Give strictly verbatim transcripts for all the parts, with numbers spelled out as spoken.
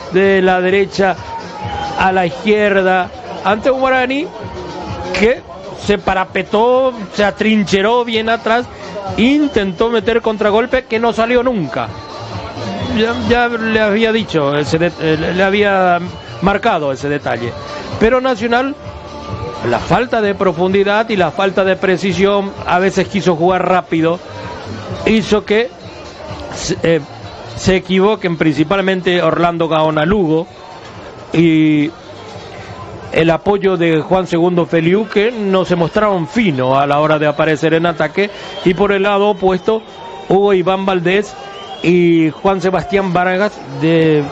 de la derecha a la izquierda, ante un Guaraní que se parapetó, se atrincheró bien atrás, intentó meter contragolpe que no salió nunca. Ya, ya le había dicho, ese de, le había marcado ese detalle. Pero Nacional, la falta de profundidad y la falta de precisión, a veces quiso jugar rápido, hizo que eh, se equivoquen principalmente Orlando Gaona Lugo y el apoyo de Juan Segundo Feliu, que no se mostraron fino a la hora de aparecer en ataque, y por el lado opuesto Hugo Iván Valdés y Juan Sebastián Vargas, de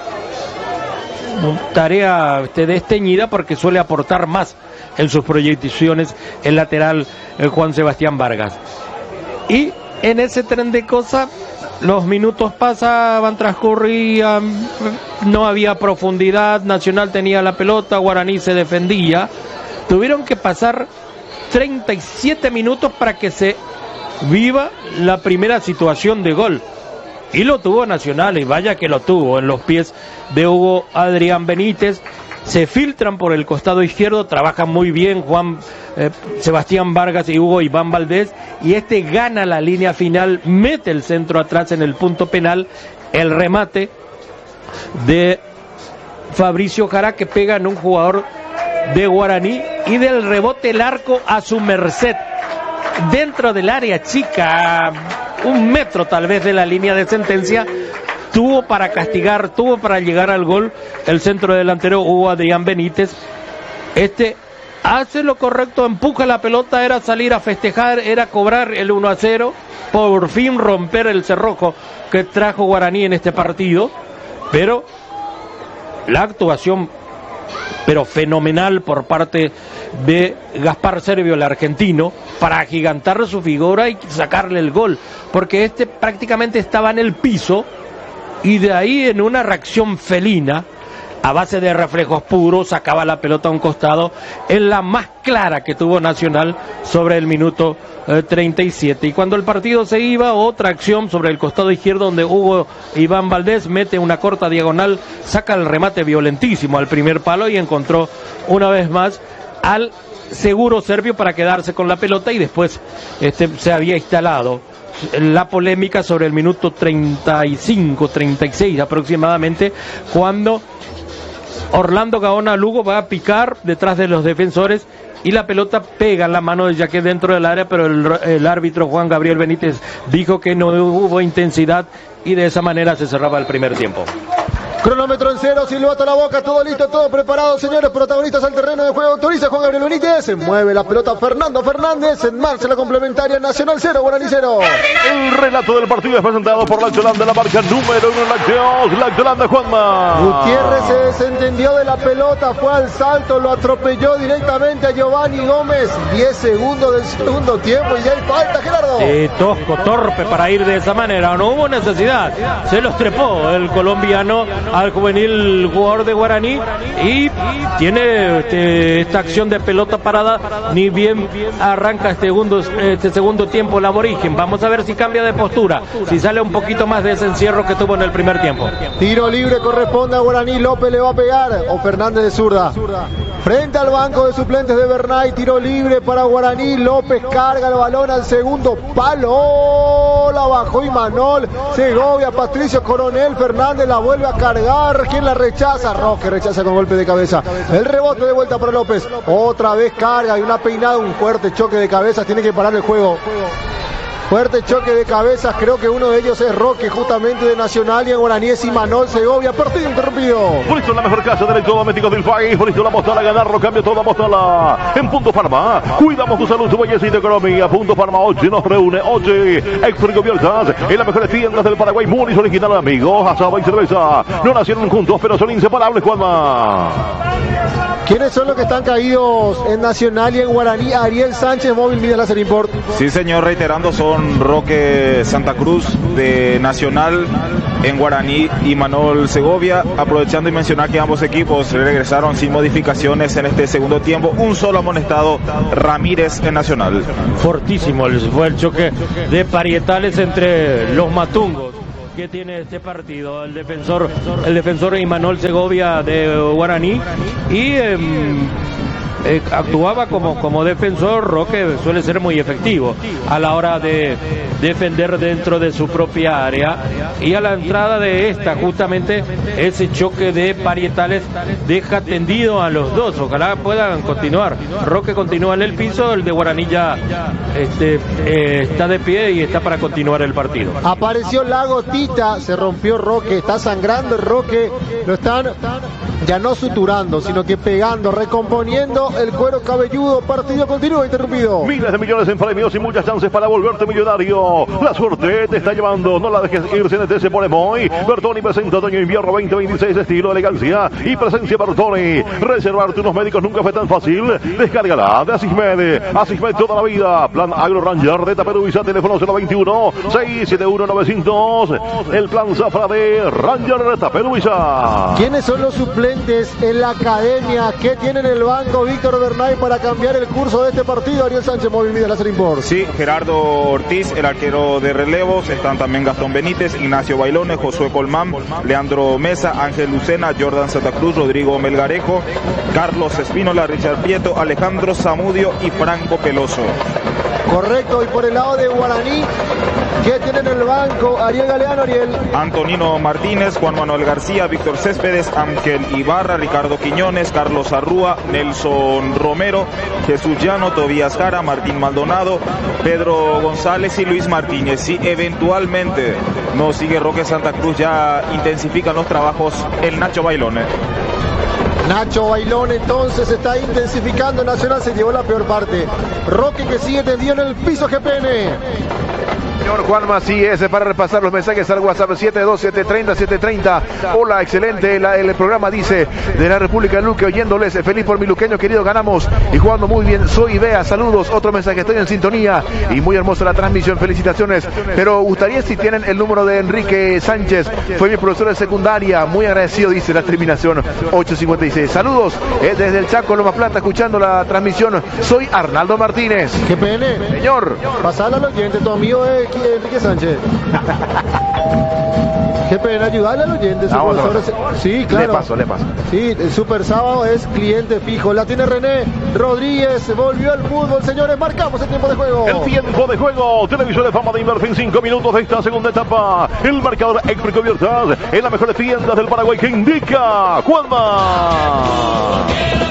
tarea este, desteñida, porque suele aportar más en sus proyecciones el lateral el Juan Sebastián Vargas. Y en ese tren de cosas, los minutos pasaban, transcurrían, no había profundidad, Nacional tenía la pelota, Guaraní se defendía. Tuvieron que pasar treinta y siete minutos para que se viva la primera situación de gol. Y lo tuvo Nacional, y vaya que lo tuvo, en los pies de Hugo Adrián Benítez. Se filtran por el costado izquierdo, trabajan muy bien Juan eh, Sebastián Vargas y Hugo Iván Valdés, y este gana la línea final, mete el centro atrás en el punto penal, el remate de Fabricio Jara, que pega en un jugador de Guaraní, y del rebote el arco a su merced, dentro del área chica, un metro tal vez de la línea de sentencia. Tuvo para castigar, tuvo para llegar al gol el centro delantero Hugo Adrián Benítez. Este hace lo correcto, empuja la pelota, era salir a festejar, era cobrar el uno a cero, por fin romper el cerrojo que trajo Guaraní en este partido. Pero la actuación, pero fenomenal por parte de Gaspar Servio, el argentino, para agigantar su figura y sacarle el gol, porque este prácticamente estaba en el piso, y de ahí, en una reacción felina, a base de reflejos puros, sacaba la pelota a un costado, en la más clara que tuvo Nacional sobre el minuto eh, treinta y siete. Y cuando el partido se iba, otra acción sobre el costado izquierdo, donde Hugo Iván Valdés mete una corta diagonal, saca el remate violentísimo al primer palo, y encontró una vez más al seguro Servio para quedarse con la pelota, y después este, se había instalado la polémica sobre el minuto treinta y cinco, treinta y seis aproximadamente, cuando Orlando Gaona Lugo va a picar detrás de los defensores y la pelota pega en la mano de Jaquet dentro del área, pero el, el árbitro Juan Gabriel Benítez dijo que no hubo intensidad, y de esa manera se cerraba el primer tiempo. Cronómetro en cero, silbato a la boca, todo listo, todo preparado, señores, protagonistas al terreno de juego. Autoriza Juan Gabriel Benítez, se mueve la pelota Fernando Fernández, en marcha la complementaria, Nacional cero, Guaraní cero. El relato del partido es presentado por Lactolanda, la marca número uno en lácteos, Lactolanda, Juanma. Gutiérrez se desentendió de la pelota, fue al salto, lo atropelló directamente a Giovanni Gómez. diez segundos del segundo tiempo y ya hay falta, Gerardo. Sí, tosco, torpe para ir de esa manera, no hubo necesidad, se los trepó el colombiano al juvenil jugador de Guaraní, y tiene este, esta acción de pelota parada, ni bien arranca este segundo, este segundo tiempo el aborigen. Vamos a ver si cambia de postura, si sale un poquito más de ese encierro que tuvo en el primer tiempo. Tiro libre corresponde a Guaraní, López le va a pegar, o Fernández de zurda. Frente al banco de suplentes de Bernay, tiro libre para Guaraní, López carga el balón al segundo palo, la bajó Imanol, Segovia, Patricio Coronel, Fernández la vuelve a cargar, ¿quién la rechaza? Roque rechaza con golpe de cabeza, el rebote de vuelta para López, otra vez carga y una peinada, un fuerte choque de cabezas, tiene que parar el juego. Fuerte choque de cabezas, creo que uno de ellos es Roque, justamente de Nacional, y en Guaraní es Imanol Segovia, partido interrumpido. Por eso la mejor casa de electrodomésticos del país, por eso la Mostala, ganarlo, cambio todo, Mostala. En Punto Farma, cuidamos tu salud, tu belleza y tu economía. Punto Farma, hoy nos reúne, hoy, extricobiertas, en las mejores tiendas del Paraguay, Munis original, amigos, asaba y cerveza. No nacieron juntos, pero son inseparables, Juanma. ¿Quiénes son los que están caídos en Nacional y en Guaraní? Ariel Sánchez, Móvil Media Láser Import. Sí, señor, reiterando, son Roque Santa Cruz de Nacional, en Guaraní y Manuel Segovia. Aprovechando y mencionar que ambos equipos regresaron sin modificaciones en este segundo tiempo. Un solo amonestado, Ramírez en Nacional. Fortísimo fue el choque de parietales entre los matungos que tiene este partido, el defensor, el defensor Imanol Segovia de Guaraní, y eh, eh, actuaba como, como defensor. Roque suele ser muy efectivo a la hora de defender dentro de su propia área, y a la entrada de esta, justamente ese choque de parietales deja tendido a los dos. Ojalá puedan continuar. Roque continúa en el piso, el de Guaraní ya este, eh, está de pie y está para continuar el partido. Apareció la gotita, se rompió Roque, está sangrando el Roque, lo están ya no suturando, sino que pegando, recomponiendo el cuero cabelludo. Partido continúa interrumpido. Miles de millones en premios y muchas chances para volverte millonario. La suerte te está llevando, no la dejes ir. C N T se pone muy. Bertoni presenta otoño invierno veinte veintiséis, estilo, elegancia y presencia Bertoni. Reservarte unos médicos nunca fue tan fácil. Descárgala de Asismed. Asismed toda la vida. Plan Agro Ranger de Taperuiza, teléfono cero veintiuno, seiscientos setenta y uno, novecientos. El plan Zafra de Ranger de Taperuiza. ¿Quiénes son los suplentes en la academia? ¿Qué tiene en el banco Víctor Bernay para cambiar el curso de este partido? Ariel Sánchez, Móvil Media, Láser Import. Sí, Gerardo Ortiz, el arquero de relevos. Están también Gastón Benítez, Ignacio Bailone, Josué Colmán, Leandro Mesa, Ángel Lucena, Jordan Santa Cruz, Rodrigo Melgarejo, Carlos Espínola, Richard Prieto, Alejandro Zamudio y Franco Peloso. Correcto, y por el lado de Guaraní, ¿qué tiene en el banco? Ariel Galeano, Ariel. Antonino Martínez, Juan Manuel García, Víctor Céspedes, Ángel Ibarra, Ricardo Quiñones, Carlos Arrúa, Nelson Romero, Jesús Llano, Tobías Jara, Martín Maldonado, Pedro González y Luis Martínez. Si eventualmente no sigue Roque Santa Cruz, ya intensifican los trabajos el Nacho Bailone. Nacho Bailón entonces está intensificando. Nacional se llevó la peor parte. Roque que sigue tendido en el piso. G P N. Señor Juanma, así es, para repasar los mensajes al WhatsApp siete dos siete tres cero siete tres cero. Hola, excelente, la, el programa dice de la República de Luque, oyéndoles, feliz por mi luqueño querido, ganamos y jugando muy bien, soy Bea, saludos, otro mensaje, estoy en sintonía y muy hermosa la transmisión, felicitaciones, pero gustaría si tienen el número de Enrique Sánchez, fue mi profesor de secundaria, muy agradecido, dice la terminación ochocientos cincuenta y seis, saludos, eh, desde el Chaco, Loma Plata, escuchando la transmisión, soy Arnaldo Martínez. G P N. Señor. Pasale al oyente, tu amigo es Enrique Sánchez. G P N, ayudarle al oyente. Su Vamos, profesor vamos. es... Sí, claro. Le paso, le paso. Sí, el Super Sábado es cliente fijo. La tiene René Rodríguez. Volvió al fútbol, señores. Marcamos el tiempo de juego. El tiempo de juego. Televisión de Fama de Inverfin. Cinco minutos de esta segunda etapa. El marcador Expreco Viertas en las mejores tiendas del Paraguay que indica Juanma.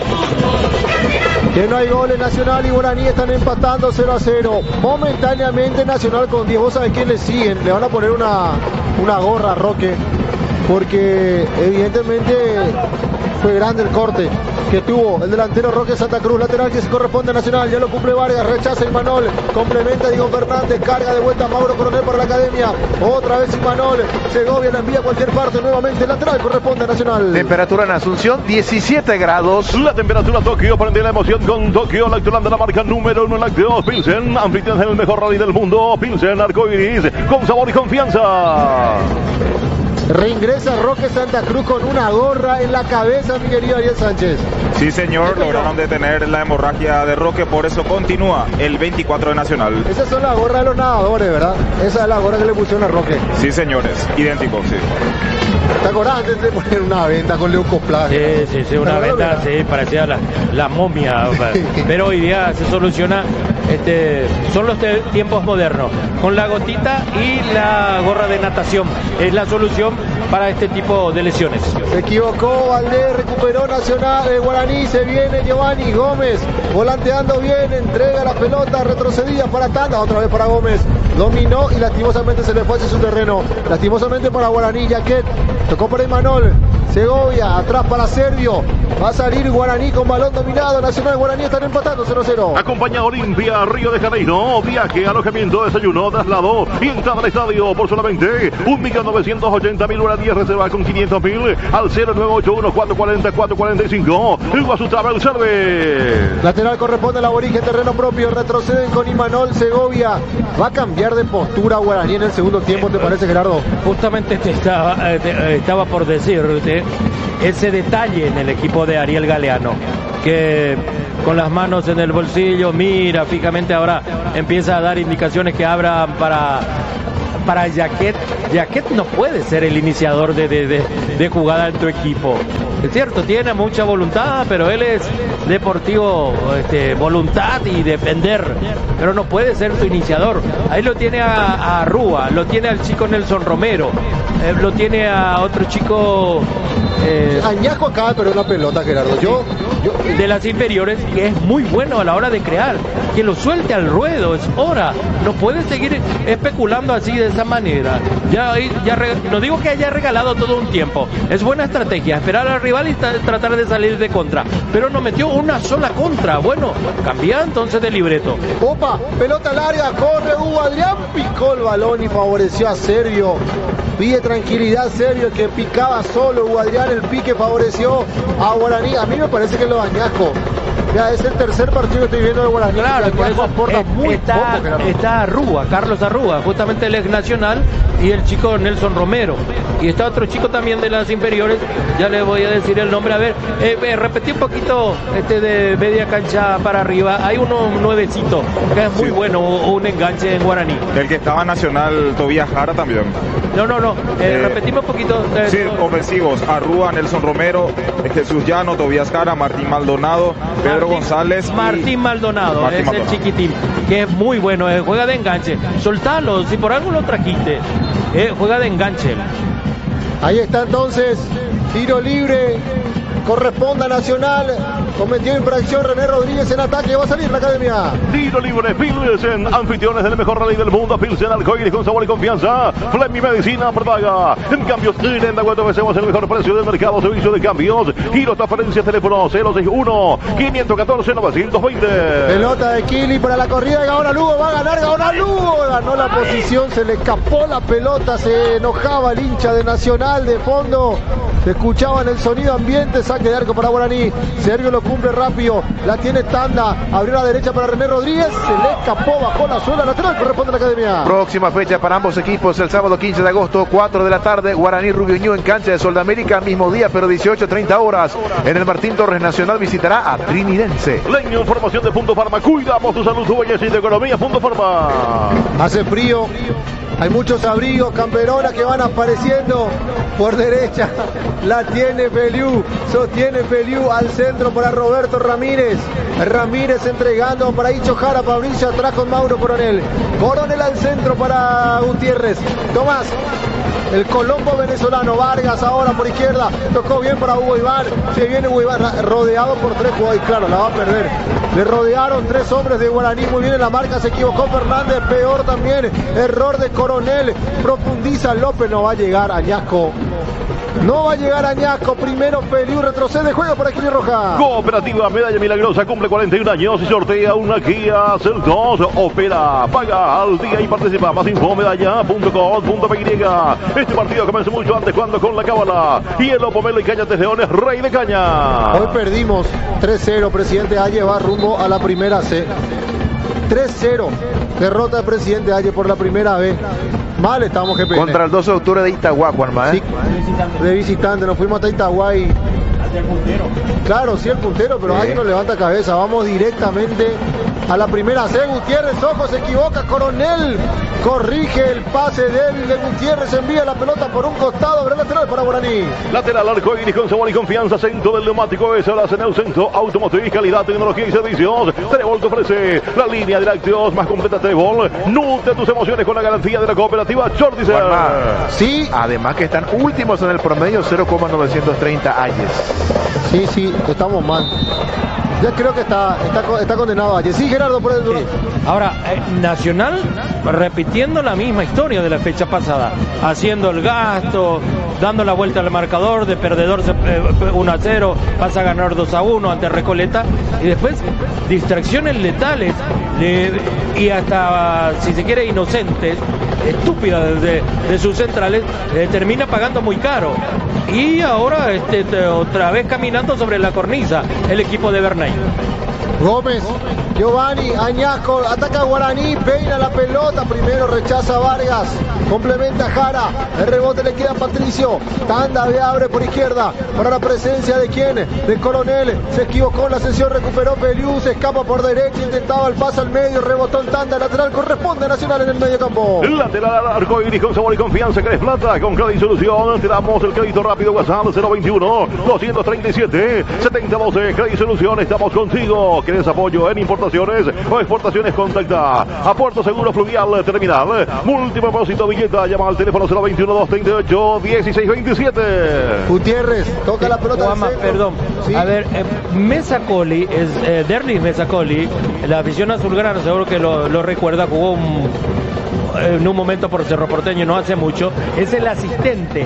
Que no hay goles. Nacional y Guaraní están empatando cero a cero. Momentáneamente Nacional con diez. Vos sabés quién le siguen. Le van a poner una, una gorra a Roque. Porque evidentemente fue grande el corte que tuvo el delantero Roque Santa Cruz. Lateral que se corresponde a Nacional. Ya lo cumple Vargas. Rechaza Imanol. Complementa Diego Fernández. Carga de vuelta a Mauro Coronel para la academia. Otra vez Imanol. Segovia la envía a cualquier parte. Nuevamente lateral corresponde a Nacional. Temperatura en Asunción diecisiete grados. La temperatura Tokio, prende la emoción con Tokio, Lactoland de la marca número uno, Lácteos Pilsen, anfitriones del mejor rally del mundo, Pilsen Arcoiris, con sabor y confianza. Reingresa Roque Santa Cruz con una gorra en la cabeza, mi querido Ariel Sánchez. Sí, señor, lograron detener la hemorragia de Roque, por eso continúa el veinticuatro de Nacional. Esas son las gorras de los nadadores, ¿verdad? Esa es la gorra que le pusieron a Roque. Sí, señores, idénticos, sí. ¿Te acordás antes de poner una venta con leucoplagia? Sí, sí, sí, una venta, sí, parecía la, la momia. Pero hoy día se soluciona, este, son los te- tiempos modernos, con la gotita y la gorra de natación. Es la solución para este tipo de lesiones. Se equivocó Valdés, recuperó Nacional, eh, Guaraní, se viene Giovanni Gómez, volanteando bien, entrega la pelota, retrocedida para Tanda, otra vez para Gómez, dominó y lastimosamente se le fue hacia su terreno, lastimosamente para Guaraní, Jaquet, tocó para Imanol, Segovia, atrás para Servio, va a salir Guaraní con balón dominado, Nacional y Guaraní están empatando cero a cero. Acompaña a Olimpia, Río de Janeiro, viaje, alojamiento, desayuno, traslado y entrada al estadio por solamente un millón novecientos ochenta mil horas, diez reservas con quinientos mil al cero nueve ocho uno, cuatro cuatro cero, cuatro cuatro cinco, el Guazú Travel Service. Lateral corresponde al aborigen, terreno propio, retroceden con Imanol, Segovia, va a cambiar de postura Guaraní en el segundo tiempo, ¿te parece, Gerardo? Justamente te estaba, eh, te, estaba por decirte ese detalle en el equipo de Ariel Galeano, que con las manos en el bolsillo mira fijamente, ahora empieza a dar indicaciones que abran para para Jaquet. Jaquet no puede ser el iniciador de, de, de, de jugada en tu equipo. Es cierto, tiene mucha voluntad, pero él es deportivo, este, voluntad y defender, pero no puede ser tu iniciador. Ahí lo tiene a, a Rúa, lo tiene al chico Nelson Romero, eh, lo tiene a otro chico... Eh, Añasco acaba de perder una pelota, Gerardo. Yo, yo, de las inferiores, que es muy bueno a la hora de crear, que lo suelte al ruedo, es hora. No puede seguir especulando así de esa manera. Ya, ya no digo que haya regalado todo un tiempo, es buena estrategia, esperar al rival y tratar de salir de contra, pero no metió una sola contra. Bueno, cambia entonces de libreto. Opa, pelota larga, corre Hugo Adrián, picó el balón y favoreció a Servio. Pide tranquilidad Servio, que picaba solo. Hugo Adrián, el pique favoreció a Guaraní. A mí me parece que lo Añasco. Ya es el tercer partido que estoy viendo de Guaraní. Claro, por eso aporta muy está, poco, está Arrúa, Carlos Arrúa, justamente el ex nacional, y el chico Nelson Romero. Y está otro chico también de las inferiores, ya le voy a decir el nombre. A ver, eh, eh, repetí un poquito este de media cancha para arriba. Hay uno nuevecito, que es muy sí. bueno, un enganche en Guaraní. El que estaba nacional, Tobías Jara también. No, no, no, eh, eh, repetimos un poquito. Eh, sí, ofensivos, Arrúa, Nelson Romero, Jesús Llano, Tobías Jara, Martín Maldonado, Pedro Martín, González. Martín y... Maldonado, Martín es Maldonado. El chiquitín, que es muy bueno, eh, juega de enganche. Soltalo, si por algo lo trajiste, eh, juega de enganche. Ahí está entonces, tiro libre, corresponde a Nacional. Cometió infracción René Rodríguez en ataque, va a salir la academia. Tiro libre, Pilsen, anfitriones del mejor rally del mundo. Pilsen, alcohol con sabor y confianza. Flemmi Medicina, Propaga. En cambios, en la web ofrecemos el mejor precio del mercado. Servicio de cambios. Giro, transferencias, teléfono cero seis uno, cinco uno cuatro, nueve dos cero. Pelota de Kili para la corrida de Gaona Lugo. Va a ganar Gaona Lugo. Ganó la posición, se le escapó la pelota. Se enojaba el hincha de Nacional de fondo. Se escuchaban el sonido ambiente. Saque de arco para Guaraní. Servio lo cumple rápido, la tiene Tanda, abrió la derecha para René Rodríguez, se le escapó, bajó la suela lateral, corresponde a la academia. Próxima fecha para ambos equipos, el sábado quince de agosto, cuatro de la tarde, Guaraní Rubio en cancha de Soldamérica, mismo día, pero dieciocho treinta horas. En el Martín Torres Nacional visitará a Trinidense. La información de Punto Farma, cuidamos tu salud, tu belleza y tu economía. Punto Farma. Hace frío, hay muchos abrigos, camperonas que van apareciendo por derecha. La tiene Feliu, sostiene Feliu al centro para Roberto Ramírez. Ramírez entregando para Icho Jara, Fabricio atrás con Mauro Coronel. Coronel al centro para Gutiérrez. Tomás, el colombo venezolano. Vargas ahora por izquierda, tocó bien para Hugo Iván. Se viene Hugo Iván rodeado por tres jugadores, claro, la va a perder. Le rodearon tres hombres de Guaraní, muy bien en la marca, se equivocó Fernández, peor también, error de Coronel, profundiza López, no va a llegar Añasco. No va a llegar Añasco, primero Feliu, retrocede, juega por aquí Roja. Cooperativa Medalla Milagrosa cumple cuarenta y un años y sortea una Kia Seltos. Opera, paga al día y participa. Más info medalla punto com punto p y. Este partido comenzó mucho antes cuando con la cábala y el Opomelo y Cañates Leones, rey de caña. Hoy perdimos tres cero, presidente Aye va rumbo a la primera C. tres cero, derrota del presidente Aye por la primera vez. Mal estamos, G P N. Contra el doce de octubre de Itagua, Juanma, ¿eh? Sí, de visitante, nos fuimos hasta Itagua y... Hacia el puntero. Claro, sí, el puntero, pero sí. Ahí nos levanta cabeza. Vamos directamente a la primera C. Gutiérrez, ojo, se equivoca. Coronel corrige el pase débil de Gutiérrez. Envía la pelota por un costado. Abre lateral para Guaraní. Lateral arcoíris con sabor y confianza. Centro del neumático es ahora en el centro automotriz, calidad, tecnología y servicios. Trébol te ofrece la línea de lácteos más completa. Trébol, nutre tus emociones con la garantía de la cooperativa Chordicer. Sí. Además que están últimos en el promedio, cero coma novecientos treinta Ayes. Sí, sí, estamos mal. Ya creo que está, está, está condenado Ayes. Sí, Gerardo, por el duro. Sí. Ahora, eh, Nacional repitiendo la misma historia de la fecha pasada, haciendo el gasto, dando la vuelta al marcador, de perdedor uno a cero, pasa a ganar dos a uno ante Recoleta, y después distracciones letales de, y hasta, si se quiere, inocentes, estúpidas de, de sus centrales, eh, termina pagando muy caro. Y ahora este, otra vez caminando sobre la cornisa el equipo de Bernay. Gómez, Giovanni, Añasco, ataca a Guaraní, peina la pelota, primero rechaza Vargas, complementa Jara, el rebote le queda a Patricio, Tanda abre por izquierda, para la presencia de quién, de Coronel, se equivocó en la sesión, recuperó Peliú, se escapa por derecha, intentaba el pase al medio, rebotó en Tanda, lateral, corresponde a Nacional en el medio campo. Lateral arco iris con sabor y confianza, que es plata, con Crédito Solución, te damos el crédito rápido, WhatsApp cero veintiuno, doscientos treinta y siete, setenta doce, Crédito Solución, estamos contigo. ¿Quieres apoyo en importaciones o exportaciones? Contacta a Puerto Seguro Fluvial Terminal, multipropósito Villeta, llama al teléfono cero veintiuno, doscientos treinta y ocho, dieciséis veintisiete. Gutiérrez, toca la pelota. Juanma, perdón, ¿sí? A ver, eh, Mesa Coli, es eh, Derlis Mesa Coli, la afición azulgrana seguro que lo, lo recuerda, jugó un... en un momento por Cerro Porteño, no hace mucho, es el asistente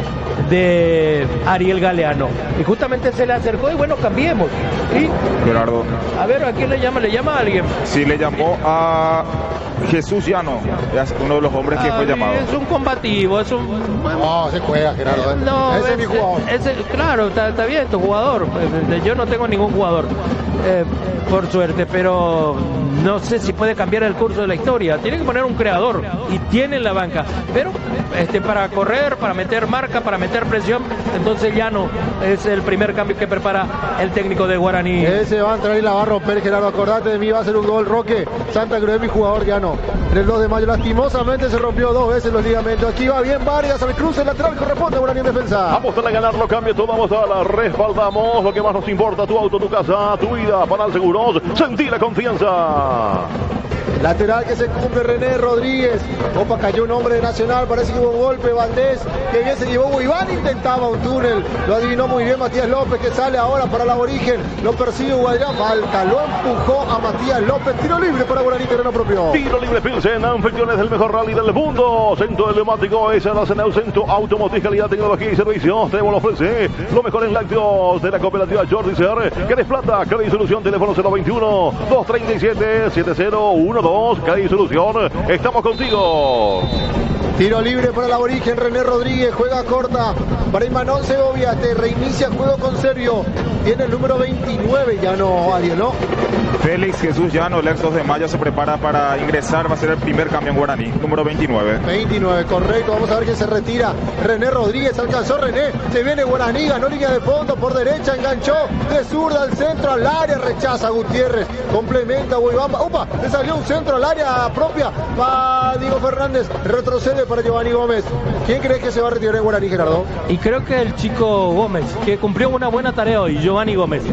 de Ariel Galeano y justamente se le acercó y bueno, cambiemos. Y Gerardo, a ver, ¿a quién le llama? ¿Le llama a alguien? Sí, le llamó a Jesús Llano, es uno de los hombres que ah, fue llamado. Es un combativo, es un... No, se juega, Gerardo. No, ese es, es mi jugador. Ese, claro, está, está bien, tu jugador. Yo no tengo ningún jugador, eh, por suerte, pero no sé si puede cambiar el curso de la historia. Tiene que poner un creador y tiene en la banca, pero este, para correr, para meter marca, para meter presión, entonces ya no es el primer cambio que prepara el técnico de Guaraní. Ese va a entrar y la va a romper, Gerardo. Acordate de mí, va a ser un gol, Roque. Santa Cruz es mi jugador, ya no. En el dos de mayo, lastimosamente se rompió dos veces los ligamentos. Aquí va bien Vargas, al cruce lateral, corresponde a Guaraní en defensa. Vamos a ganarlo, cambio todo, vamos a la respaldamos. Lo que más nos importa, tu auto, tu casa, tu vida, Panal Seguros, sentí la confianza. Lateral que se cumple, René Rodríguez. Opa, cayó un hombre de Nacional, parece que hubo golpe, Valdés, que bien se llevó Iván, intentaba un túnel, lo adivinó muy bien Matías López, que sale ahora para el aborigen, lo persigue Guadirá, falta, lo empujó a Matías López, tiro libre para Guaraní, terreno propio. Tiro libre Pilsen, anfitriones del mejor rally del mundo, centro del neumático, es el centro automotriz, calidad, tecnología y servicios, te lo ofrece, lo mejor en lácteos de la cooperativa Jordi Ser, que eres plata, que solución, teléfono cero veintiuno, doscientos treinta y siete, setenta doce, que solución, estamos contigo. Tiro libre para el aborigen, René Rodríguez, juega corta para Imanol Segovia, te reinicia juego con Servio, tiene el número veintinueve, ya no, Ariel, ¿no? Félix Jesús Llano, el ex dos de mayo, se prepara para ingresar, va a ser el primer cambio en Guaraní, número veintinueve. veintinueve, correcto, vamos a ver quién se retira. René Rodríguez, alcanzó René, se viene Guaraní, ganó línea de fondo, por derecha, enganchó, de zurda al centro, al área, rechaza Gutiérrez, complementa Guibamba, upa, le salió un centro al área propia, va Diego Fernández, retrocede para Giovanni Gómez. ¿Quién cree que se va a retirar en Guaraní, Gerardo? Y creo que el chico Gómez, que cumplió una buena tarea hoy, Giovanni Gómez.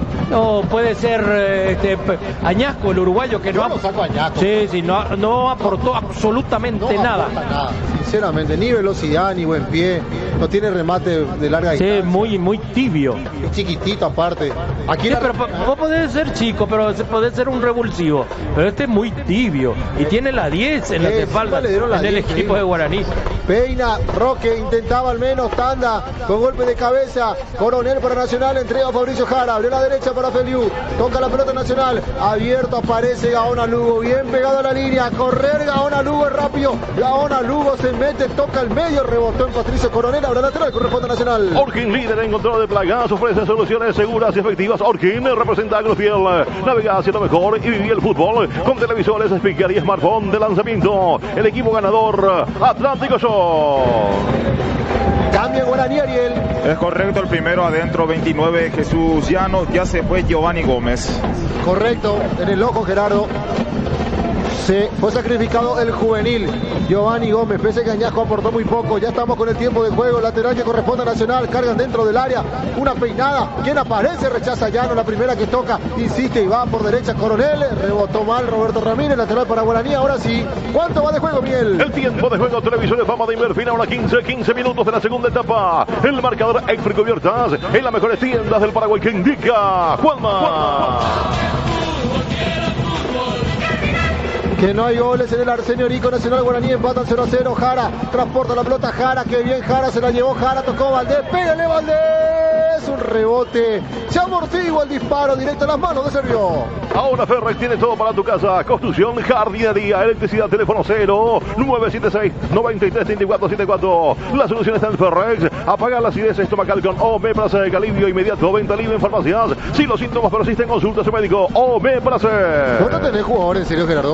No, puede ser este, Añasco, el uruguayo, que Yo no, lo saco a Añasco. Sí, sí, no, no aportó absolutamente no nada. nada. Sinceramente, ni velocidad, ni buen pie, no tiene remate de larga sí, distancia. muy, muy tibio. Es chiquitito aparte. Aquí Sí, la... pero vos podés ser chico, pero podés ser un revulsivo. Pero este es muy tibio y tiene la diez en las Sí, espaldas le dieron la en el diez, equipo sí. de Guaraní. Peina, Roque intentaba al menos, Tanda con golpe de cabeza, Coronel para Nacional, entrega a Fabricio Jara, abrió la derecha para Feliu, toca la pelota Nacional, abierto aparece Gaona Lugo, bien pegado a la línea, a correr Gaona Lugo es rápido, Gaona Lugo se mete, toca el medio, rebotó en Patricio Coronel, ahora lateral, corresponde a Nacional. Orkin, líder en control de plagas, ofrece soluciones seguras y efectivas. Orkin representa a Agrofiel, navega hacia lo mejor y vive el fútbol con televisores, speaker y smartphone de lanzamiento. El equipo ganador, Atlántico Show. Cambia Guaraní, Ariel. Es correcto, el primero adentro, veintinueve, Jesús Llano, ya se fue Giovanni Gómez. Correcto, en el ojo Gerardo. Se fue sacrificado el juvenil Giovanni Gómez, pese que Añasco aportó muy poco. Ya estamos con el tiempo de juego, lateral que corresponde a Nacional, cargan dentro del área, una peinada, quien aparece, rechaza Llano, la primera que toca, insiste y va por derecha Coronel, rebotó mal Roberto Ramírez, lateral para Guaraní, ahora sí. ¿Cuánto va de juego, Miguel? El tiempo de juego, televisores Fama de Inverfina, ahora quince, quince minutos de la segunda etapa. El marcador Exfrico Cubiertas en las mejores tiendas del Paraguay que indica Juanma. Juanma. Que no hay goles en el Arsenio Rico, Nacional Guaraní empatan cero a cero, Jara transporta la pelota, Jara, que bien Jara, se la llevó Jara, tocó Valdés, pégale Valdés, un un rebote. Se amortigua el disparo directo a las manos de Servio. Ahora Ferrex tiene todo para tu casa. Construcción, jardinería, electricidad, teléfono cero nueve siete seis, nueve tres, tres cuatro siete cuatro. La solución está en Ferrex. Apaga la acidez estomacal con Omeprazol, alivio inmediato, venta libre en farmacias. Si los síntomas persisten, consulta a su médico. Omeprazol. ¿Vos no tenés jugadores en serio, Gerardo?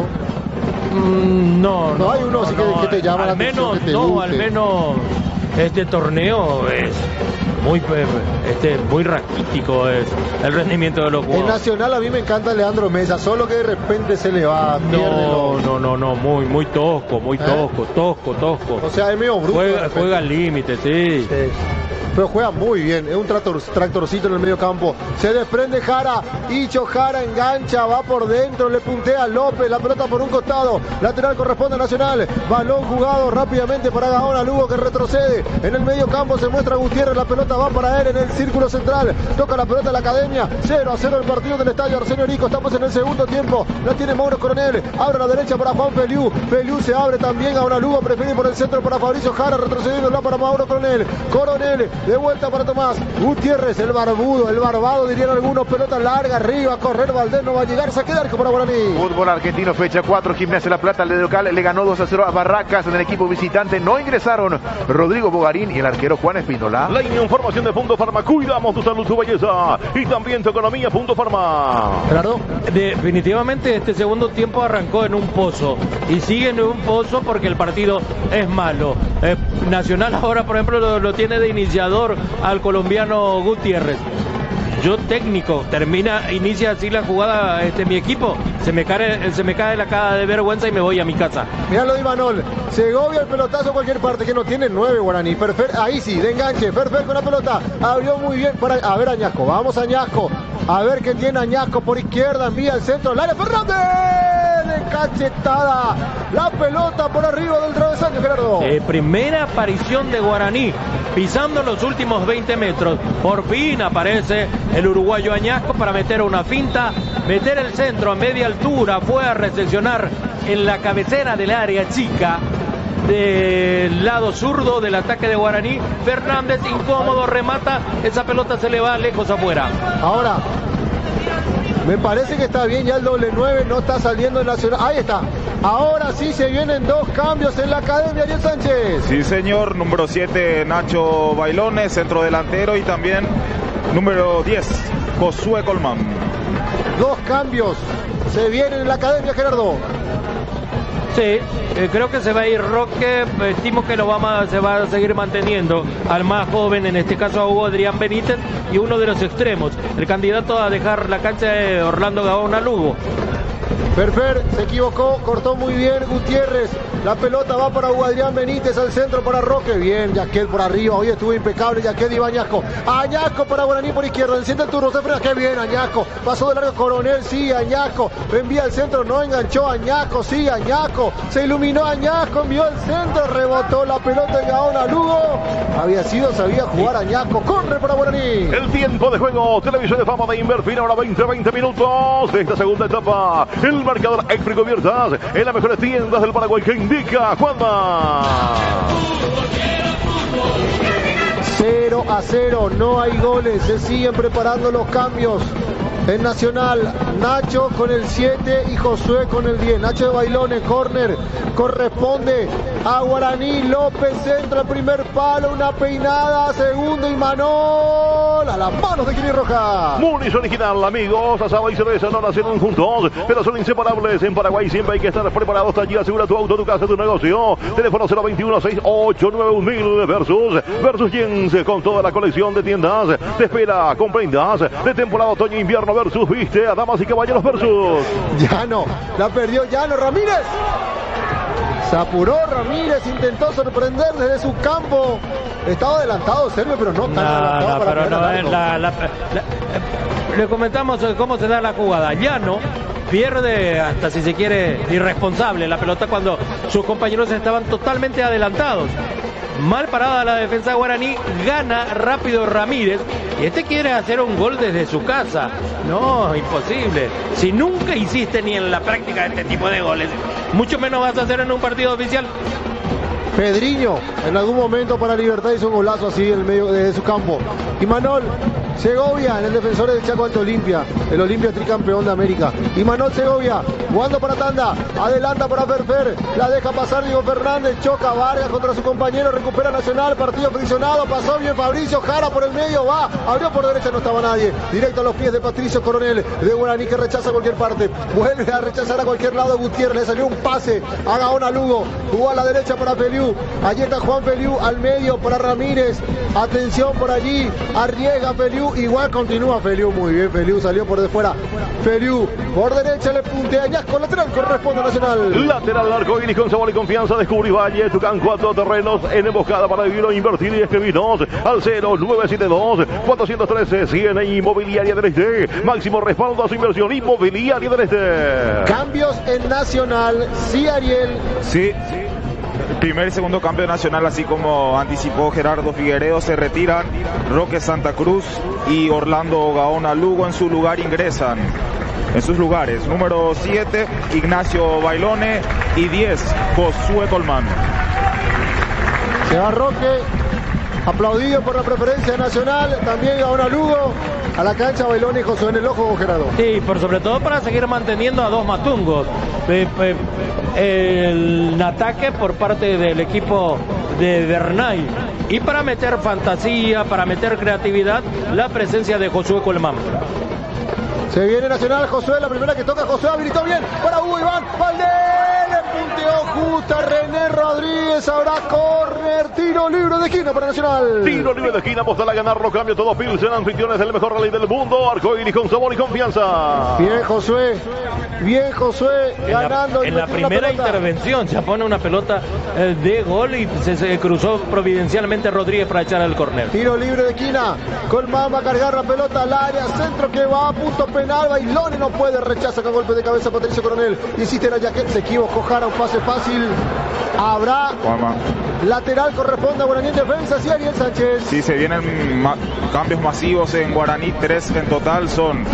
Mm, no, no. No hay uno no, así no, que, que te llama al la atención, menos, que te no, guste. al menos este torneo es muy este muy raquítico es el rendimiento de los En jugadores. Nacional a mí me encanta Leandro Mesa, solo que de repente se le va, pierde No, los- no, no, no, muy, muy tosco, muy ¿Eh? tosco, tosco, tosco. O sea, es medio bruto. de Juega, repente. juega al límite, sí. Sí. Pero juega muy bien, es un tractor, tractorcito en el medio campo. Se desprende Jara, Icho Jara engancha, va por dentro, le puntea a López, la pelota por un costado. Lateral corresponde a Nacional. Balón jugado rápidamente para Gaona Lugo que retrocede. En el medio campo se muestra Gutiérrez, la pelota va para él en el círculo central. Toca la pelota a la Academia. cero a cero el partido del estadio Arsenio Rico. Estamos en el segundo tiempo. La tiene Mauro Coronel. Abre a la derecha para Juan Feliu. Feliu se abre también. Gaona Lugo prefiere por el centro para Fabricio Jara. Retrocediendo la para Mauro Coronel. Coronel. De vuelta para Tomás Gutiérrez, el barbudo, el barbado, dirían algunos. Pelota larga, arriba, a correr Valdés, no va a llegar, saque de arco para Guaraní. Fútbol argentino, fecha cuatro, Gimnasia La Plata, el de local le ganó dos a cero a Barracas. En el equipo visitante no ingresaron Rodrigo Bogarín y el arquero Juan Espíndola. La información de Punto Farma. Cuidamos tu salud, tu belleza. Y también tu economía. Punto Farma. Gerardo. Definitivamente este segundo tiempo arrancó en un pozo y sigue en un pozo porque el partido es malo. Eh, Nacional ahora, por ejemplo, lo, lo tiene de iniciador al colombiano Gutiérrez. Yo técnico, termina, inicia así la jugada este mi equipo, se me cae, se me cae la cara de vergüenza y me voy a mi casa. Mirá lo de Imanol, Segovia el pelotazo a cualquier parte, que no tiene nueve Guaraní. Perfer, ahí sí, de enganche, Ferfer con la pelota, abrió muy bien para, a ver Añasco, vamos Añasco, a ver qué tiene Añasco por izquierda, envía el centro, al área, Fernández, de cachetada, la pelota por arriba del travesaño, Gerardo. Eh, primera aparición de Guaraní, pisando los últimos veinte metros, por fin aparece el uruguayo Añasco para meter una finta, meter el centro a media altura, fue a recepcionar en la cabecera del área chica del lado zurdo del ataque de Guaraní. Fernández incómodo remata, esa pelota se le va lejos afuera. Ahora, me parece que está bien, ya el doble nueve no está saliendo en Nacional. Ahí está. Ahora sí se vienen dos cambios en la Academia, Ariel Sánchez. Sí, señor. Número siete, Nacho Bailones, centro delantero. Y también número diez, Josué Colmán. Dos cambios se vienen en la Academia, Gerardo. Sí, eh, creo que se va a ir Roque, estimo que lo vamos a, se va a seguir manteniendo al más joven, en este caso a Hugo Adrián Benítez, y uno de los extremos, el candidato a dejar la cancha es Orlando Gaona Lugo. Ferfer se equivocó, cortó muy bien Gutiérrez. La pelota va para Hugo Adrián Benítez, al centro para Roque. Bien, Yaquel por arriba, hoy estuvo impecable. Yaquel iba Añasco. Añasco para Guaraní por izquierda. Enciende el turno, se frena. Qué bien, Añasco. Pasó de largo Coronel, sí, Añasco. Envía el centro, no enganchó Añasco, sí, Añasco. Se iluminó Añasco, envió el centro, rebotó la pelota en Gaona Lugo. Había sido, sabía jugar Añasco. Corre para Guaraní. El tiempo de juego, Televisión de Fama de Inverfina, ahora veinte, veinte minutos de esta segunda etapa. El marcador Exfrigo Viertas en las mejores tiendas del Paraguay que indica Juanma. cero a cero, no hay goles, se siguen preparando los cambios. En Nacional, Nacho con el siete y Josué con el diez. Nacho de Bailones, córner, corresponde a Guaraní. López centro al primer palo, una peinada, segundo y Manol a las manos de Kini Roja. Munis original, amigos, asado y cerveza no nacieron juntos, pero son inseparables. En Paraguay siempre hay que estar preparados. Allí asegura tu auto, tu casa, tu negocio. Teléfono cero veintiuno, seis ocho nueve uno mil versus versus Jens con toda la colección de tiendas. Te espera con prendas de temporada otoño e invierno versus viste a damas y caballeros versus. Llano, la perdió Llano Ramírez. Se apuró Ramírez, intentó sorprender desde su campo. Estaba adelantado Sergio, pero no tan No, adelantado no, para pero pegar no al es arco. la, la- la- le comentamos cómo se da la jugada. Llano pierde, hasta si se quiere, irresponsable la pelota cuando sus compañeros estaban totalmente adelantados. Mal parada la defensa de Guaraní, gana rápido Ramírez y este quiere hacer un gol desde su casa. No, imposible. Si nunca hiciste ni en la práctica este tipo de goles, mucho menos vas a hacer en un partido oficial. Pedriño, en algún momento para Libertad hizo un golazo así en el medio de su campo. Y Manol Segovia, en el defensor del Chaco ante Olimpia, el Olimpia tricampeón de América. Y Manol Segovia, jugando para Tanda, adelanta para Ferfer, la deja pasar Diego Fernández, choca Vargas contra su compañero, recupera Nacional, partido friccionado, pasó bien Fabricio Jara por el medio, va, abrió por derecha, no estaba nadie, directo a los pies de Patricio Coronel, de Guaraní, que rechaza cualquier parte, vuelve a rechazar a cualquier lado Gutiérrez, le salió un pase a Gaona Lugo, jugó a la derecha para Feliu, allí está Juan Feliu, al medio para Ramírez, atención por allí, arriesga Feliu, igual continúa Feliu, muy bien Feliu, salió por de fuera, Feliu, por derecha le puntea Añasco, lateral corresponde a Nacional. Lateral Arcoíris con sabor y confianza, descubrí Valle, Tucán, cuatro terrenos en emboscada para vivir o invertir y escribirnos al cero nueve siete dos, cuatro uno tres, cien Inmobiliaria del Este, máximo respaldo a su inversión Inmobiliaria del Este. Cambios en Nacional, sí Ariel. Sí, primer y segundo cambio nacional, así como anticipó Gerardo Figueredo, se retiran Roque Santa Cruz y Orlando Gaona Lugo. En su lugar ingresan, en sus lugares, número siete, Ignacio Bailone, y diez, Josué Colmán. Se va Roque, aplaudido por la preferencia nacional, también Gaona Lugo. A la cancha Bailone y Josué en el ojo con Gerardo. Sí, por sobre todo para seguir manteniendo a dos matungos. Eh, eh, el ataque por parte del equipo de Bernay. Y para meter fantasía, para meter creatividad, la presencia de Josué Colmán. Se viene Nacional, Josué, la primera que toca Josué, habilitó bien para Hugo Iván Valdés, le punteó justa René Rodríguez, habrá córner, tiro libre de esquina para Nacional. Tiro libre de esquina, apostar a ganarlo, cambio todos Pilsen, anfitriones del mejor rally del mundo, Arcoíris con sabor y confianza. Bien Josué, bien Josué, en ganando. La, en la primera intervención se pone una pelota eh, de gol y se, se cruzó providencialmente Rodríguez para echar el córner. Tiro libre de esquina, Colmán va a cargar la pelota al área, centro que va a punto penal. Bailone no puede, rechaza con golpe de cabeza Patricio Coronel. Insiste en Ayaquet, se equivocó Jara, un pase fácil. Habrá Juanma. Lateral, corresponde a Guaraní en defensa, sí, Ariel Sánchez. Sí, se vienen ma cambios masivos en Guaraní, tres en total, son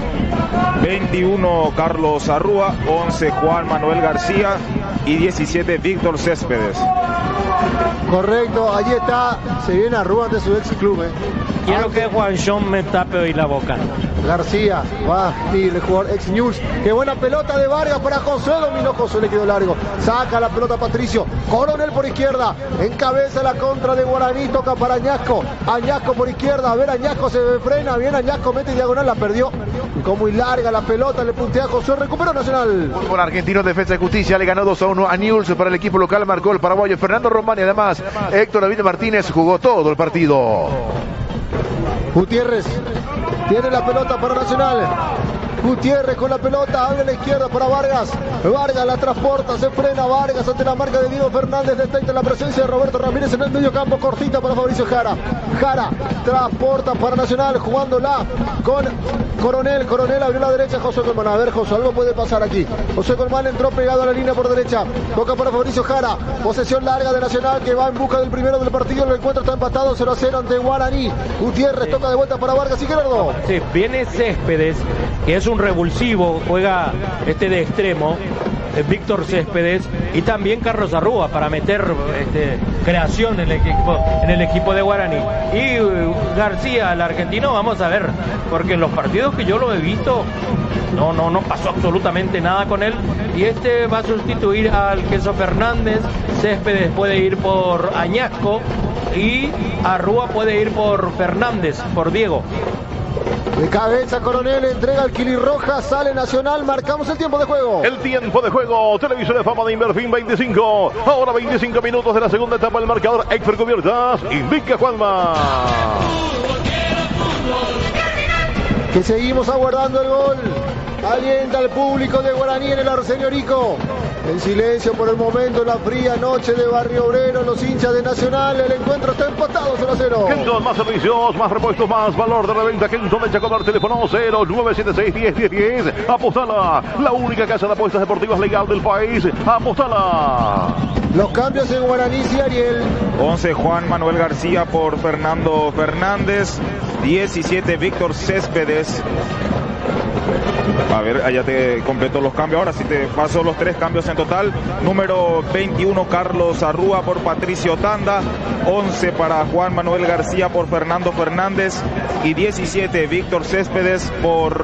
veintiuno Carlos Arrúa, once Juan Manuel García y diecisiete Víctor Céspedes. Correcto, allí está, se viene Arrúa de su ex club. Eh. Quiero Antes... que Juan John me tape hoy la boca. García, va, y el jugador ex News. Qué buena pelota de Vargas para José, dominó José, le quedó largo. Saca la pelota Patricio, Coronel por izquierda, encabeza la contra de Guaraní, toca para Añasco, Añasco por izquierda, a ver, Añasco se frena, bien Añasco, mete diagonal, la perdió. Como muy larga la pelota, le puntea a José, recupera Nacional. Fútbol argentino, Defensa y Justicia, le ganó dos a uno a Newell's para el equipo local, marcó el paraguayo Fernando Román y además Héctor David Martínez jugó todo el partido. Gutiérrez tiene la pelota para Nacional. Gutiérrez con la pelota, abre a la izquierda para Vargas. Vargas la transporta, se frena Vargas ante la marca de Diego Fernández. Detecta la presencia de Roberto Ramírez en el medio campo, cortita para Fabricio Jara. Jara transporta para Nacional, jugándola con Coronel. Coronel abrió la derecha, José Colmán. A ver, José, algo puede pasar aquí. José Colmán entró pegado a la línea por derecha. Toca para Fabricio Jara. Posesión larga de Nacional que va en busca del primero del partido. El encuentro está empatado cero a cero ante Guaraní. Gutiérrez toca de vuelta para Vargas y Gerardo. Sí, viene Céspedes, que es un revulsivo, juega este de extremo, eh, Víctor Céspedes, y también Carlos Arrúa para meter este, creación en el equipo, en el equipo de Guaraní. Y uh, García, el argentino, vamos a ver, porque en los partidos que yo lo he visto, no, no, no pasó absolutamente nada con él, y este va a sustituir al Queso Fernández. Céspedes puede ir por Añasco y Arrúa puede ir por Fernández, por Diego. De cabeza Coronel, entrega al Kili Roja, sale Nacional, marcamos el tiempo de juego. El tiempo de juego, Televisión de Fama de Inverfin veinticinco, ahora veinticinco minutos de la segunda etapa del marcador. Héctor Cubiertas, indica Juanma. Que seguimos aguardando el gol. Alienta al público de Guaraní en el Arsenio Rico. En silencio por el momento, la fría noche de Barrio Obrero, los hinchas de Nacional, el encuentro está empatado cero a cero. Kenton, más servicios, más repuestos, más valor de reventa. Kenton de Chacomar, teléfono cero nueve siete seis, diez, diez, diez. Apostala, la única casa de apuestas deportivas legal del país. Apostala. Los cambios en Guaraní, y Ariel. once Juan Manuel García por Fernando Fernández, diecisiete Víctor Céspedes, A ver, allá te completo los cambios. Ahora sí te paso los tres cambios en total. Número veintiuno, Carlos Arrúa por Patricio Tanda. once para Juan Manuel García por Fernando Fernández. Y diecisiete, Víctor Céspedes por...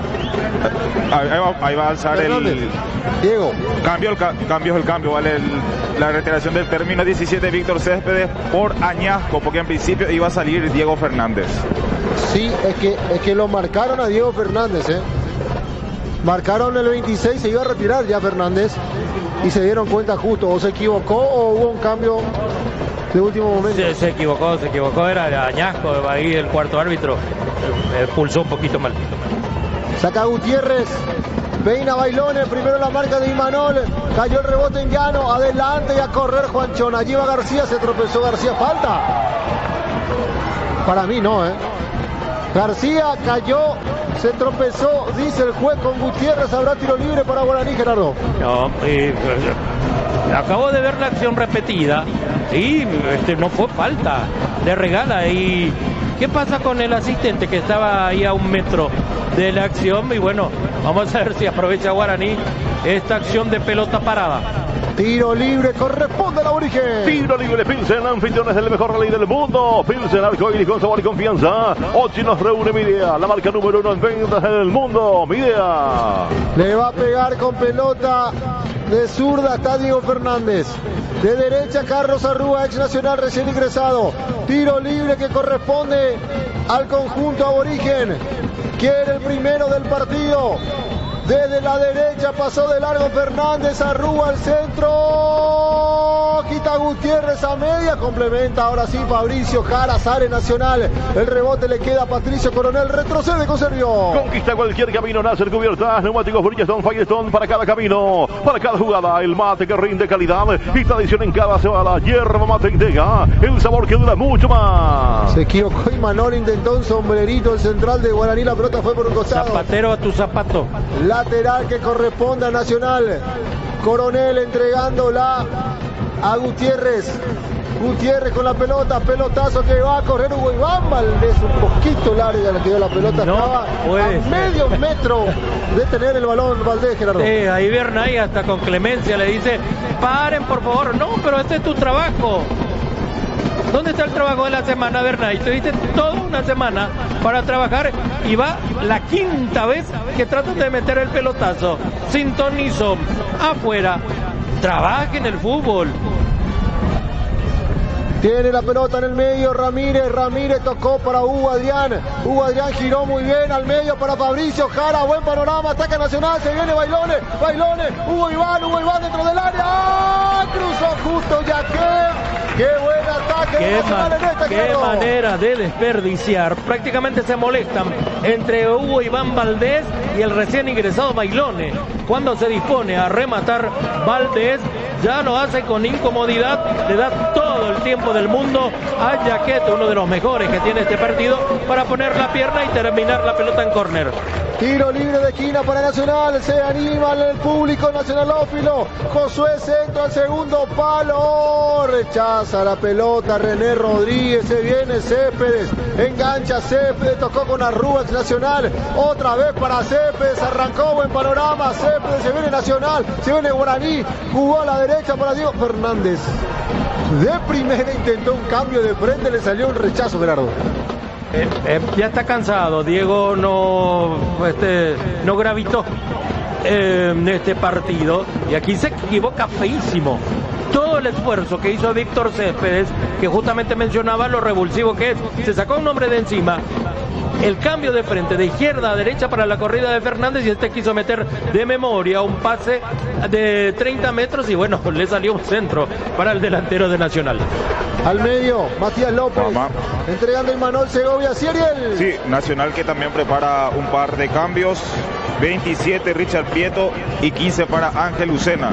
Ahí va, ahí va a alzar Fernández. el... Diego. Cambio, el ca- cambio es el cambio, vale el- la retiración del término. diecisiete, Víctor Céspedes por Añasco, porque en principio iba a salir Diego Fernández. Sí, es que, es que lo marcaron a Diego Fernández, ¿eh? Marcaron el veintiséis, se iba a retirar ya Fernández y se dieron cuenta justo, o se equivocó o hubo un cambio de último momento. Se, se equivocó, se equivocó, era Añasco, ahí el cuarto árbitro eh, pulsó un poquito mal. Saca Gutiérrez, peina Bailones, primero la marca de Imanol, cayó el rebote en Llano, adelante y a correr Juanchón, allí va García, se tropezó García, falta. Para mí no, ¿eh? García cayó, se tropezó, dice el juez con Gutiérrez, habrá tiro libre para Guaraní, Gerardo. No, eh, acabo de ver la acción repetida y este, no fue falta, le regala. ¿Y qué pasa con el asistente que estaba ahí a un metro de la acción? Y bueno, vamos a ver si aprovecha Guaraní esta acción de pelota parada. Tiro libre, corresponde al aborigen. Tiro libre, Pilsen, anfitriones del mejor rally del mundo. Pilsen, arcoíris con sabor y confianza. Hoy nos reúne Midea, la marca número uno en ventas en el mundo. Midea. Le va a pegar con pelota de zurda, está Diego Fernández. De derecha, Carlos Arrúa, ex nacional recién ingresado. Tiro libre que corresponde al conjunto aborigen. Quiere el primero del partido. Desde la derecha pasó de largo Fernández, Arrúa al centro, quita Gutiérrez a media, complementa ahora sí Fabricio Jara, sale Nacional, el rebote le queda a Patricio Coronel, retrocede con Servio. Conquista cualquier camino, Nasser Cubiertas, neumáticos Bridgestone, Firestone para cada camino, para cada jugada, el mate que rinde calidad y tradición en cada cebada, hierba mate Intega, el sabor que dura mucho más. Se equivocó Imanol, intentó un sombrerito, el central de Guaraní, la pelota fue por un costado. Zapatero a tu zapato. Lateral que corresponde a Nacional. Coronel entregándola a Gutiérrez. Gutiérrez con la pelota, pelotazo que va a correr Hugo Iván Valdés, un poquito larga le quedó la pelota, No estaba puede a ser. medio metro de tener el balón Valdés, Gerardo. Eh, ahí Bernay hasta con clemencia le dice, paren por favor. No, pero este es tu trabajo. ¿Dónde está el trabajo de la semana, Bernay? Te diste toda una semana para trabajar y va la quinta vez que tratan de meter el pelotazo. Sin ton ni son. Afuera. Trabaje en el fútbol. Tiene la pelota en el medio Ramírez, Ramírez tocó para Hugo Adrián, Hugo Adrián giró muy bien al medio para Fabricio Jara, buen panorama, ataca Nacional, se viene Bailones, Bailones, Hugo Iván, Hugo Iván dentro del área, ¡ah! Cruzó justo Yaquet, qué buen ataque de Qué, Nacional ma- en esta, qué Gerardo. manera de desperdiciar. Prácticamente se molestan entre Hugo Iván Valdés y el recién ingresado Bailones. Cuando se dispone a rematar Valdés, ya lo hace con incomodidad, le da todo el tiempo del mundo a Yaquet, uno de los mejores que tiene este partido, para poner la pierna y terminar la pelota en córner. Tiro libre de esquina para Nacional, se anima el público nacionalófilo, Josué centro al segundo palo, rechaza la pelota René Rodríguez, se viene Céspedes, engancha Céspedes, tocó con Arrúa, Nacional, otra vez para Céspedes, arrancó buen panorama, Céspedes, se viene Nacional, se viene Guaraní, jugó a la derecha para Diego Fernández, de primera intentó un cambio de frente, le salió un rechazo, Gerardo. Eh, eh, ya está cansado, Diego no, este, no gravitó eh, en este partido y aquí se equivoca feísimo. Todo el esfuerzo que hizo Víctor Céspedes, que justamente mencionaba lo revulsivo que es, se sacó un hombre de encima, el cambio de frente de izquierda a derecha para la corrida de Fernández y este quiso meter de memoria un pase de treinta metros y bueno, le salió un centro para el delantero de Nacional. Al medio, Matías López, Toma. entregando a Imanol Segovia, Cieriel. Sí, Nacional que también prepara un par de cambios. veintisiete Richard Prieto y quince para Ángel Lucena.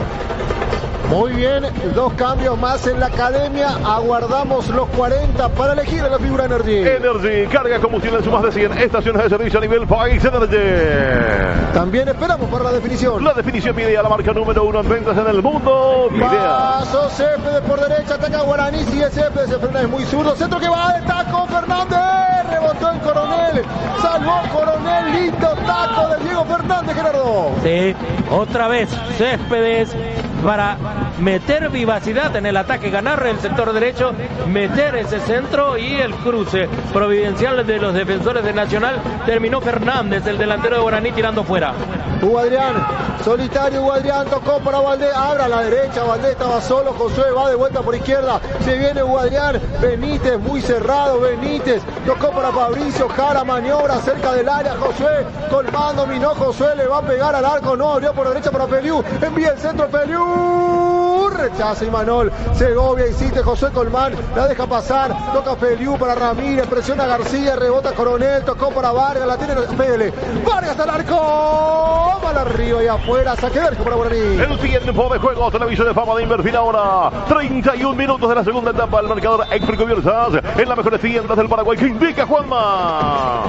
Muy bien, dos cambios más en la academia. Aguardamos los cuarenta para elegir a la figura Energy. Energy, carga combustible en su más de cien estaciones de servicio a nivel país. Energy. También esperamos para la definición. La definición Midea, la marca número uno en ventas en el mundo. Midea. Paso Céspedes por derecha, ataca Guaraní, sigue Céspedes, se frena, es muy zurdo. Centro que va de taco, Fernández, rebotó en Coronel, salvó Coronel, un lindo taco de Diego Fernández, Gerardo. Sí, otra vez Céspedes para meter vivacidad en el ataque, ganar el sector derecho, meter ese centro y el cruce providencial de los defensores de Nacional. Terminó Fernández, el delantero de Guaraní, tirando fuera. Hugo Adrián, solitario Hugo Adrián, tocó para Valdés, abra a la derecha, Valdés estaba solo, Josué va de vuelta por izquierda, se viene Hugo Adrián, Benítez muy cerrado, Benítez, tocó para Fabricio Jara, maniobra cerca del área, Josué, Colmán dominó, Josué le va a pegar al arco, no, abrió por derecha para Feliu, envía el centro Feliu, rechaza Imanol, Segovia, insiste Josué Colmán, la deja pasar, toca Feliu para Ramírez, presiona García, rebota Coronel, tocó para Vargas, la tiene Pele, Vargas al arco, para arriba y afuera, saque de arco para Guaraní. El tiempo de juego, televisión de fama de Inverfil ahora, treinta y un minutos de la segunda etapa, el marcador Exfri Cubiertas, en la mejor tiendas del Paraguay, que indica Juanma.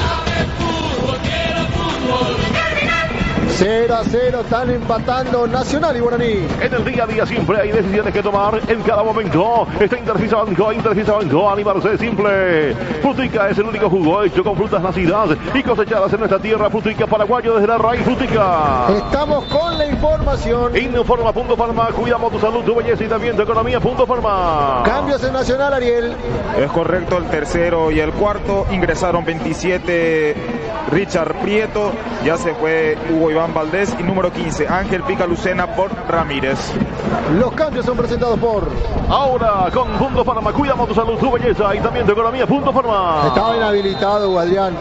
cero a cero están empatando Nacional y Guaraní. En el día a día siempre hay decisiones que tomar en cada momento. Está Interfisa Banco, Interfisa Banco, animarse simple. Frutica es el único jugo hecho con frutas nacidas y cosechadas en nuestra tierra. Frutica paraguayo desde la raíz Frutica. Estamos con la información. Informa Punto Farma, cuidamos tu salud, tu belleza y también tu economía. Punto Farma. Cambios en Nacional, Ariel. Es correcto, el tercero y el cuarto ingresaron veintisiete Richard Prieto, ya se fue Hugo Iván Valdés y número quince Ángel Pica Lucena por Ramírez. Los cambios son presentados por... Ahora con Punto Farma, cuidamos tu salud, tu belleza y también tu economía. Punto Farma. Estaba inhabilitado Hugo Adrián.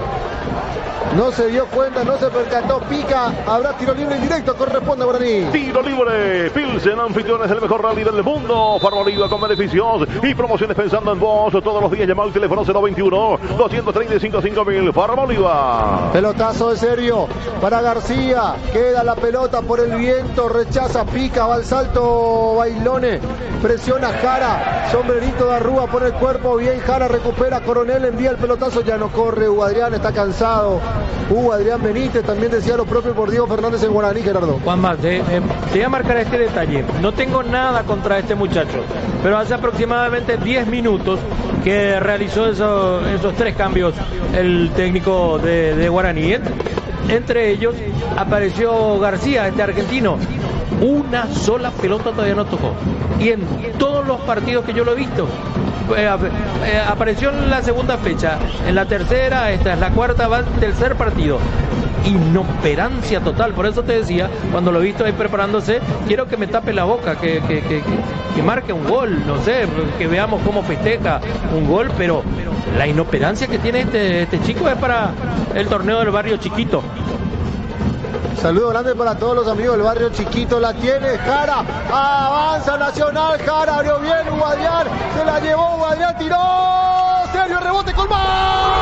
No se dio cuenta, no se percató, Pica, habrá tiro libre indirecto, corresponde a Guaraní. Tiro libre, Pilsen, anfitriones del mejor rally del mundo, Farma Oliva con beneficios y promociones pensando en vos, todos los días llama al teléfono cero veintiuno, doscientos treinta y cinco, cinco mil, Farma Oliva. Pelotazo de Sergio para García, queda la pelota por el viento, rechaza, Pica, va al salto Bailone, presiona Jara, sombrerito de Arrúa por el cuerpo, bien Jara, recupera Coronel, envía el pelotazo, ya no corre, Hugo Adrián está cansado. Hugo Adrián Benítez también decía lo propio por Diego Fernández en Guaraní, Gerardo. Juanma, te, eh, te voy a marcar este detalle. No tengo nada contra este muchacho, pero hace aproximadamente diez minutos que realizó eso, esos tres cambios el técnico de, de Guaraní. Entre ellos apareció García, este argentino. Una sola pelota todavía no tocó. Y en todos los partidos que yo lo he visto, eh, eh, apareció en la segunda fecha, en la tercera, esta es la cuarta, va el tercer partido. Inoperancia total, por eso te decía, cuando lo he visto ahí preparándose, quiero que me tape la boca, que, que, que, que marque un gol, no sé, que veamos cómo festeja un gol, pero la inoperancia que tiene este, este chico es para el torneo del barrio chiquito. Saludo grande para todos los amigos del barrio chiquito. La tiene Jara. Avanza Nacional. Jara abrió bien. Hugo Adrián se la llevó. Hugo Adrián tiró. Sergio, rebote Colmán.